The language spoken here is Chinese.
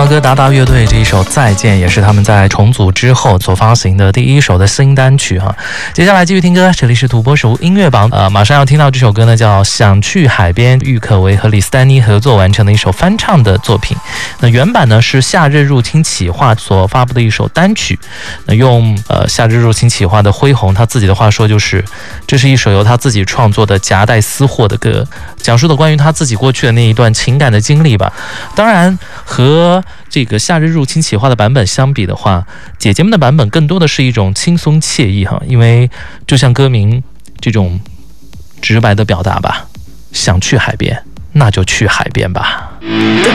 到歌达达乐队这一首《再见》，也是他们在重组之后所发行的第一首的新单曲哈。接下来继续听歌，这里是土拨鼠音乐榜。马上要听到这首歌呢，叫《想去海边》，郁可唯和李斯丹妮合作完成的一首翻唱的作品。那原版呢是夏日入侵企划所发布的一首单曲。那用夏日入侵企划的恢宏，他自己的话说就是，这是一首由他自己创作的夹带私货的歌，讲述的关于他自己过去的那一段情感的经历吧。当然和这个夏日入侵企划的版本相比的话，姐姐们的版本更多的是一种轻松惬意哈，因为就像歌名这种直白的表达吧，想去海边，那就去海边吧。